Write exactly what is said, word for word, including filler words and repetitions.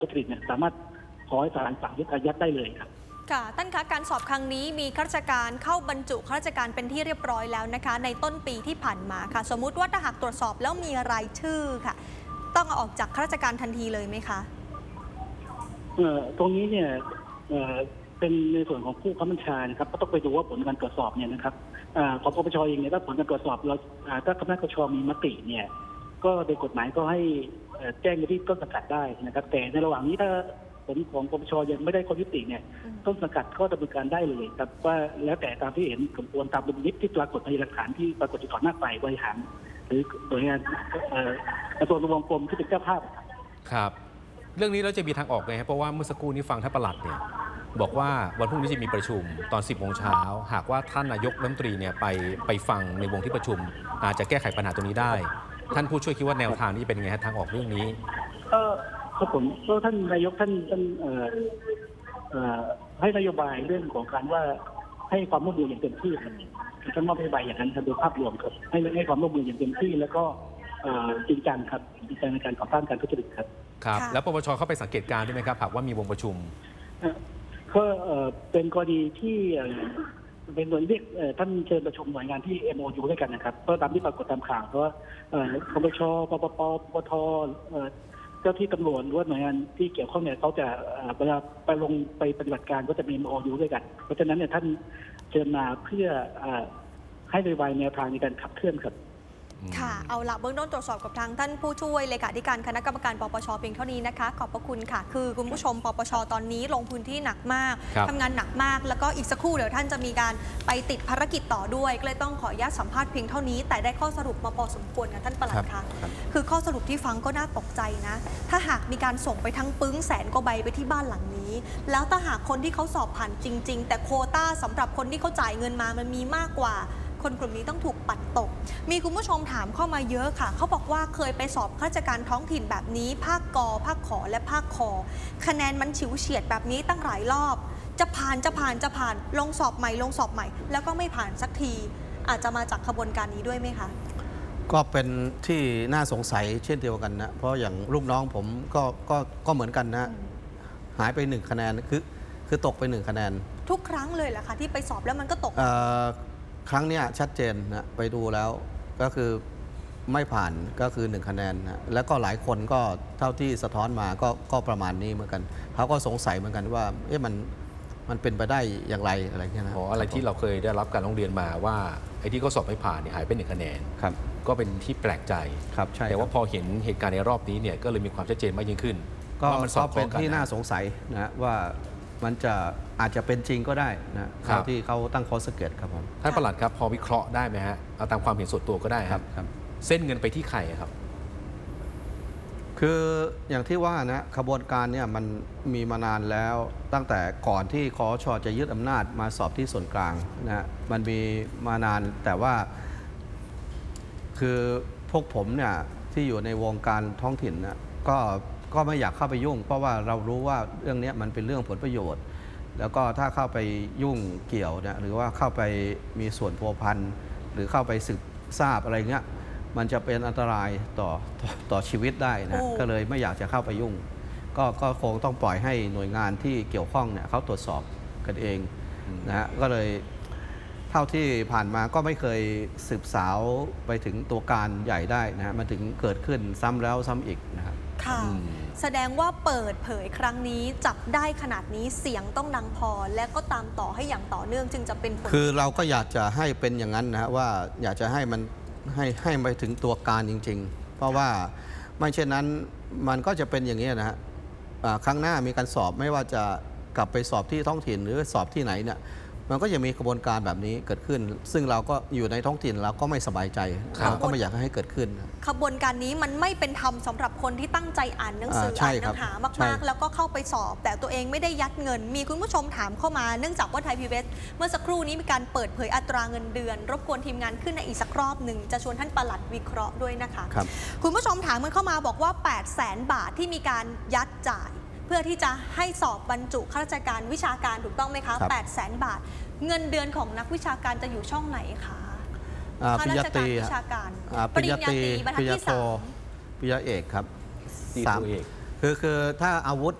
ทุจริตเนี่ยสามารถขอให้ศาลสั่งยึดอายัดได้เลยครับค่ะท่านคะการสอบครั้งนี้มีข้าราชการเข้าบรรจุข้าราชการเป็นที่เรียบร้อยแล้วนะคะในต้นปีที่ผ่านมาค่ะสมมุติว่าถ้าหากตรวจสอบแล้วมีรายชื่อค่ะต้องเอาออกจากข้าราชการทันทีเลยไหมคะเอ่อตรงนี้เนี่ยเอ่อเป็นในส่วนของผู้บังคับบัญชานะครับก็ต้องไปดูว่าผลการตรวจสอบเนี่ยนะครับของปปชเองเนี่ยถ้าผลการตรวจสอบเราถ้าคณะกชมีมติเนี่ยก็โดยกฎหมายก็ให้แจ้งไปที่ต้นสังกัดได้นะครับแต่ในระหว่างนี้ถ้าผลของปปชยังไม่ได้ข้อยุติเนี่ยต้นสังกัดก็ดำเนินการได้เลยครับว่าแล้วแต่ตามที่เห็นสมควรตามดุลพินิจที่ปรากฏในหลักฐานที่ปรากฏอยู่ต่อหน้าฝ่ายบริหารหรือหน่วยงานกระทรวงวงกรมที่เป็นเจ้าภาพครับเรื่องนี้เราจะมีทางออกไงครับเพราะว่าเมื่อสักครู่นี้ฟังท่านปลัดเนี่ยบอกว่าวันพรุ่งนี้จะมีประชุมตอนสิบโมงเช้าหากว่าท่านนายกรัฐมนตรีเนี่ยไปไปฟังในวงที่ประชุมอาจจะแก้ไขปัญหาตรงนี้ได้ท่านผู้ช่วยคิดว่าแนวทางนี้เป็นยังไงทางออกเรื่องนี้เออครับผมก็ท่านนายกท่านท่านเอ่อเอ่อให้นโยบายเรื่องของการว่าให้ความร่วมมืออย่างเต็มที่ท่านมอบนโยบายอย่างนั้นโดยภาพรวมครับให้ให้ความร่วมมืออย่างเต็มที่แล้วก็จริงจังครับจริงจังในการต่อต้านการทุจริตครับครับแล้วปปชเข้าไปสังเกตการณ์ด้วยไหมครับหากว่ามีวงประชุมก็เป็นกรณีที่เป็นหน่วยเรียกท่านเชิญประชุมหน่วยงานที่ เอ็ม โอ ยู ด้วยกันนะครับก็ตามที่ปรากฏตามข่าวเพราะว่าปปชปปปปทเจ้าที่ตำรวจหรือว่าหน่วยงานที่เกี่ยวข้องเนี่ยเขาจะเวลาไปลงไปปฏิบัติการก็จะมี เอ็ม โอ ยู ด้วยกันเพราะฉะนั้นเนี่ยท่านเชิญมาเพื่อให้นโยบายแนวทางในการขับเคลื่อนครับค่ะเอาละเบื้องต้นตรวจสอบกับทางท่านผู้ช่วยเลขาธิการคณะกรรมการปปชเพียงเท่านี้นะคะขอบพระคุณค่ะคือคุณผู้ชมปปชตอนนี้ลงพื้นที่หนักมากทำงานหนักมากแล้วก็อีกสักครู่เดี๋ยวท่านจะมีการไปติดภารกิจต่อด้วยก็เลยต้องขออนุญาตสัมภาษณ์เพียงเท่านี้แต่ได้ข้อสรุปมาพอสมควรค่ะท่านปลัดค่ะคือข้อสรุปที่ฟังก็น่าตกใจนะถ้าหากมีการส่งไปทั้งปึ้งแสนกว่าใบไปที่บ้านหลังนี้แล้วถ้าหากคนที่เขาสอบผ่านจริงๆแต่โควต้าสำหรับคนที่เขาจ่ายเงินมามันมีมากกว่าคนกลุ่มนี้ต้องถูกปัดตกมีคุณผู้ชมถามเข้ามาเยอะค่ะเขาบอกว่าเคยไปสอบข้าราชการท้องถิ่นแบบนี้ภาคกอภาคขอและภาคคอคะแนนมันฉิวเฉียดแบบนี้ตั้งหลายรอบจะผ่านจะผ่านจะผ่านลงสอบใหม่ลงสอบใหม่แล้วก็ไม่ผ่านสักทีอาจจะมาจากขบวนการนี้ด้วยไหมคะก็เป็นที่น่าสงสัยเช่นเดียวกันนะเพราะอย่างลูกน้องผมก็ก็ก็เหมือนกันนะหายไปหนึ่งคะแนนคือคือตกไปหนึ่งคะแนนทุกครั้งเลยเหรอคะที่ไปสอบแล้วมันก็ตกครั้งนี้ชัดเจนนะไปดูแล้วก็คือไม่ผ่านก็คือหนึ่งคะแนนนะแล้วก็หลายคนก็เท่าที่สะท้อนมาก็ก็ประมาณนี้เหมือนกันเขาก็สงสัยเหมือนกันว่าเอ๊ะมันมันเป็นไปได้อย่างไรอะไรเงี้ยนะอ๋ออะไรที่เราเคยได้รับการร้องเรียนมาว่าไอ้ที่เขาสอบไม่ผ่านเนี่ยหายไปหนึ่งคะแนนครับก็เป็นที่แปลกใจครับใช่แต่ว่าพอเห็นเหตุการณ์ในรอบนี้เนี่ยก็เลยมีความชัดเจนมากยิ่งขึ้นก็มันเป็นที่น่าสงสัยนะว่ามันจะอาจจะเป็นจริงก็ได้นะที่เขาตั้งข้อสังเกตครับผมท่านปลัดครับพอวิเคราะห์ได้ไหมฮะเอาตามความเห็นส่วนตัวก็ได้ครับเส้นเงินไปที่ใครครับคืออย่างที่ว่านะขบวนการเนี่ยมันมีมานานแล้วตั้งแต่ก่อนที่คอช.จะยึดอำนาจมาสอบที่ส่วนกลางนะมันมีมานานแต่ว่าคือพวกผมเนี่ยที่อยู่ในวงการท้องถิ่นนะก็ก็ไม่อยากเข้าไปยุ่งเพราะว่าเรารู้ว่าเรื่องนี้มันเป็นเรื่องผลประโยชน์แล้วก็ถ้าเข้าไปยุ่งเกี่ยวเนี่ยหรือว่าเข้าไปมีส่วนพัวพันหรือเข้าไปสืบทราบอะไรเงี้ยมันจะเป็นอันตรายต่อต่อชีวิตได้นะก็เลยไม่อยากจะเข้าไปยุ่งก็ก็คงต้องปล่อยให้หน่วยงานที่เกี่ยวข้องเนี่ยเขาตรวจสอบกันเองนะฮะก็เลยเท่าที่ผ่านมาก็ไม่เคยสืบสาวไปถึงตัวการใหญ่ได้นะฮะมันถึงเกิดขึ้นซ้ำแล้วซ้ำอีกนะครับค่ะแสดงว่าเปิดเผยครั้งนี้จับได้ขนาดนี้เสียงต้องดังพอและก็ตามต่อให้อย่างต่อเนื่องจึงจะเป็นผลคือเราก็อยากจะให้เป็นอย่างนั้นนะว่าอยากจะให้มันให้ให้ไปถึงตัวการจริงๆเพราะว่าไม่เช่นนั้นมันก็จะเป็นอย่างนี้นะฮะครั้งหน้ามีการสอบไม่ว่าจะกลับไปสอบที่ท้องถิ่นหรือสอบที่ไหนเนี่ยมันก็จะมีกระบวนการแบบนี้เกิดขึ้นซึ่งเราก็อยู่ในท้องถิ่นเราก็ไม่สบายใจเราก็ไม่อยากให้เกิดขึ้นขบวนการนี้มันไม่เป็นธรรมสำหรับคนที่ตั้งใจอ่านหนังสืออ่านเนื้อหามากๆแล้วก็เข้าไปสอบแต่ตัวเองไม่ได้ยัดเงินมีคุณผู้ชมถามเข้ามาเนื่องจากว่าไทยพีบีเอสเมื่อสักครู่นี้มีการเปิดเผยอัตราเงินเดือนรบกวนทีมงานขึ้นในอีกสักรอบหนึ่งจะชวนท่านปลัดวิเคราะห์ด้วยนะคะคุณผู้ชมถามมันเข้ามาบอกว่าแปดแสนบาทที่มีการยัดจ่ายเพื่อที่จะให้สอบบรรจุข้าราชการวิชาการถูกต้องไหมคะแปดแสนบาทเงินเดือนของนักวิชาการจะอยู่ช่องไหนคะปริญญาตรีวิชาการปริญญาตรีปริญญาโทปริญญาเอกครับสามคือคือถ้าอาวุธ